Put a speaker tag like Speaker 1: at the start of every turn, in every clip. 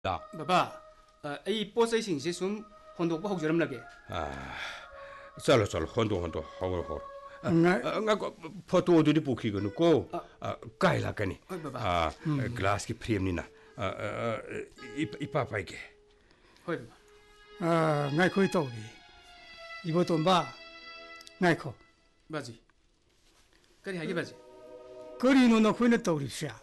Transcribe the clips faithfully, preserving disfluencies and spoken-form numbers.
Speaker 1: Baba, I post sinh sẽ xuống hòn đục bao giờ làm lagi?
Speaker 2: Chalo chalo, hòn đục hòn đục, hòn đục hòn. Nga ko photo du di bukhi ganu ko kai la kani. Glass ki frame ni na. Ipa pai ke.
Speaker 1: Hoi.
Speaker 3: Ngai khoi to gi. Ibo tom ba. Ngai kho.
Speaker 1: Baji. Kari hagi baji.
Speaker 3: Kari no na khoi na to ri sha.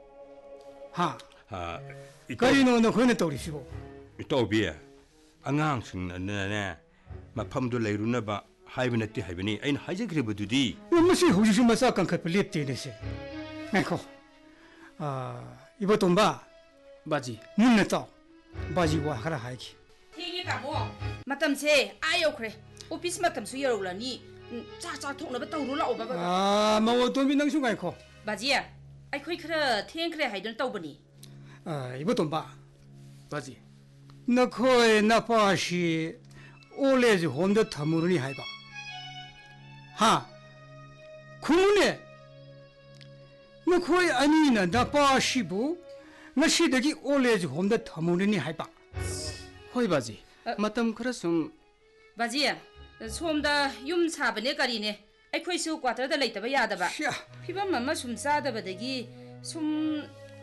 Speaker 3: Ha.
Speaker 2: Ha.
Speaker 3: Kari no na khoi na to ri shi bo.
Speaker 2: Ito bi. Angang sing na na. Ma pham du leiru na ba. Hai bên này hai bên này anh hai giờ kia bớt đi.
Speaker 3: Mà sao hồi trước mà sao càng khát believe thế này chứ? Nghe không? À, ibu tomba.
Speaker 1: Baji.
Speaker 3: Muốn nè tao. Baji qua khá là hay kì.
Speaker 4: Thì cái tao mua. Mà tầm xe ai yêu kre? Office mà tầm suy yếu là ni. Cha cha thùng nó bắt tàu lỗ bà bà.
Speaker 3: À, mà tôi biết năng suy ngay không?
Speaker 4: Baji à? Ai khơi kre thiên kre hay đơn tàu bani.
Speaker 3: À, ibu tomba.
Speaker 1: Baji.
Speaker 3: Nó khơi nó pa si. Ole ji honda thamuruni hai ba. Ha. Khumune. Na khoi ani na da pa shibu. Na shi dagi ole ji honda thamuruni hai ba.
Speaker 1: Hoi baji. Matam khara sum.
Speaker 4: Baji à. Som da yum sa bane kari ne. Ai khoi su quarter da leita ba ya da ba. Phiba mama sum sa da ba dagi sum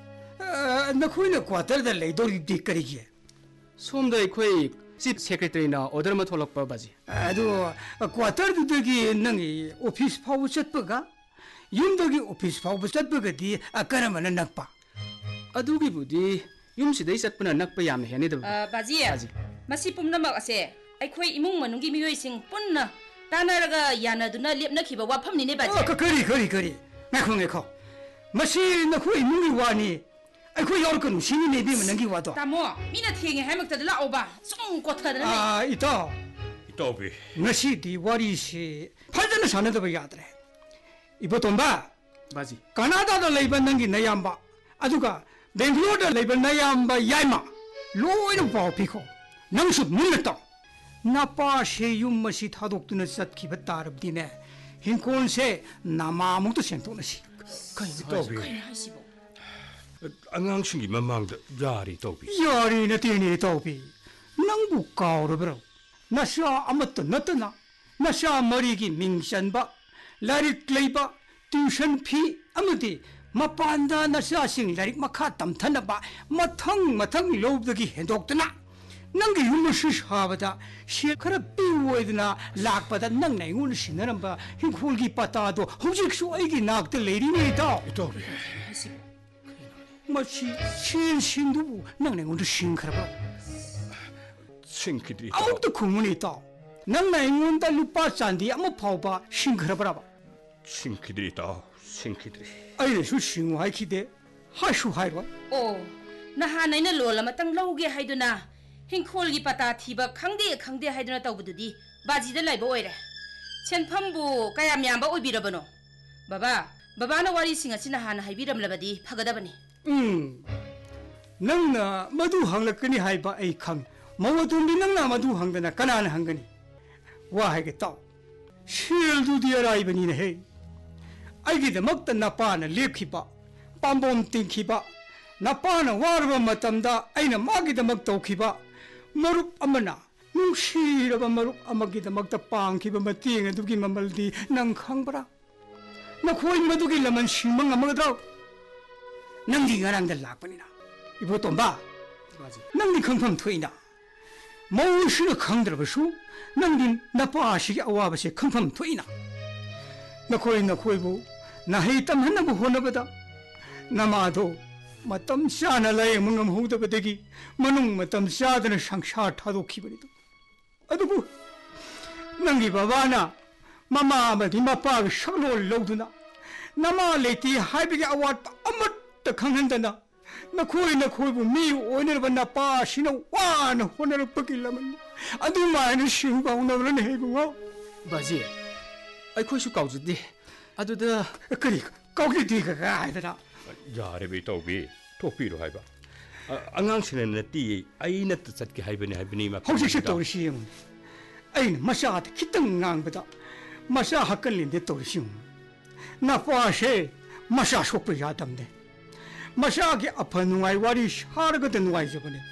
Speaker 3: na khoi na quarter da leido ri dik kari gi.
Speaker 1: Som da khoi Chief Secretary na order ma tholak pa baji.
Speaker 3: Ado quarter du dagi nangi office phaw chat pa ga yum dagi office phaw chat pa ga di akara mana nak pa.
Speaker 1: Adu gi budi yum sidai sat pa nak pa yam ne hani da.
Speaker 4: Baji masi pumna ma ase ai khoi imung manung gi miyoi sing punna tanaraga yana duna lepna khiba wafam ni ne baji.
Speaker 3: Ka kari kari kari. Ngai khong ngai kho. Masi na khoi imung gi wani ai khoi yor kanu sini ne bi manang gi wa to.
Speaker 4: Tamo mina thenge hai mak ta la oba sung ko thar na.
Speaker 3: Ah ito.
Speaker 2: Ito bi.
Speaker 3: Ngasi di wari si phajana sana da ba yad re. Ibo tomba.
Speaker 1: Baji.
Speaker 3: Canada da leiba nangi nayamba. Aduga Bangalore da leiba nayamba yaima. Loina pau piko. Nang su mun to. Na pa she yum masi thadok tu na sat ki batarab di ne. Hinkon se nama mu to sento na si.
Speaker 1: Kai
Speaker 2: ito bi. Angang singi mamang da yari ito bi.
Speaker 3: Yari na tini ito bi. Nang bu kao ra bro. Na siya amat na to na. Na siya marigi mingshan ba. Larik leiba. Tuition fee amati. Mapanda na siya sing larik makatam thana ba. Matang matang lob dagi hendok to na. Nang yung masishabada. Siya kara piwoy na lakpada nang na yung sinaram ba. Hinkulgi patado. Hujik so ay ginagda lady na ito.
Speaker 2: Ito bi.
Speaker 3: Machi chen shindu nang nang undu shin kharaba
Speaker 2: Sing kidri
Speaker 3: amuk to khumuni ta nang nang unda lupa chandi amu phawba shin kharaba
Speaker 2: Sing kidri ta sing kidri
Speaker 3: ai ne su shin wai khide ha shu hai ro
Speaker 4: Oh na ha nai na lola matang lauge haiduna hingkhol gi pata thiba khangde khangde haiduna tawbududi baji da laiba oire chenphambu kayam yamba oibirabano baba baba na wari singa sina hana haibiram labadi phagadabani
Speaker 3: um nang na madu hanglakani hai ba ai khang mawatu ni nang na madu hangdana kanana hangani wa hai ge ta shil du dia rai bani ne he ai gi de makta na pa na lepkhi ba pambom tingkhi ba na pa na warba matamda aina magi de mak tawkhi ba marup amana nungshira ba marup amagi de makta pangkhi ba mating adugi mamaldi nang khangbra na khoi madugi laman shimang amagadra Nangdi ngarang da lakpani na. Ibo tomba. Nangdi khangpham thoina. Mau shi na khangdra ba shu. Nangdi na pa shi awa ba se khangpham thoina. Na khoi na khoi bu na hei tam hana bu hona bada. Na ma do matam sha na lai mungam hu da badegi manung matam sha da na sangsha thado khibani do. Adu bu Nangdi baba na mama ba di ma pa ga shalo loduna. Nama leti hai bi awat amat ta khanghandana na khoi na khoi bu mi oiner ba na pa shina wa na honar pakilaman adu ma na shin ba na ran he bu
Speaker 1: Baji. Ai khoi su kau ju di. Adu da
Speaker 3: kari kau ki di ka ga da
Speaker 2: Yari bi ito bi. Topi ro hai ba. Angang sinin na ti ay na tatsat ki hai bani hai bani ma.
Speaker 3: hausi shi to shi ai na masa ta kitang ngang ba da masa hakal linde to shi na pa she masa shop ya dam de masa ke apanu ai wari shar ga den wai jabane